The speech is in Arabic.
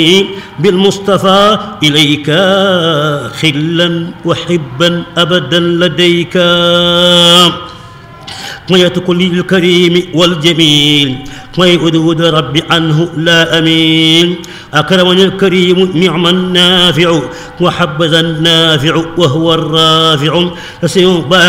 بالمصطفى إليك خلا وحبا أبدا لديك قيت كل الكريم والجميل ويؤدود ربي عنه لا أمين أكرمني الكريم نعم النافع وحبذا النافع وهو الرافع فسيبقى